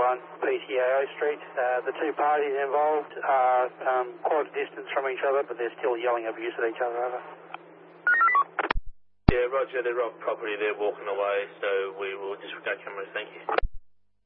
on PCAO Street. The two parties involved are quite a distance from each other, but they're still yelling abuse at each other. Over. Yeah, roger, they're off property, they're walking away, so we will disregard cameras, thank you.